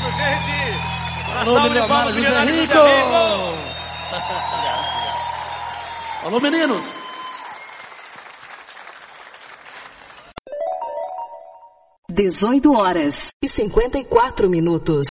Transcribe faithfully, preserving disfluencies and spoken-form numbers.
Obrigado, gente. Uma Alô, salva de Leonardo palmas, José Milionário Rico. José Rico. Alô, meninos. dezoito horas e cinquenta e quatro minutos.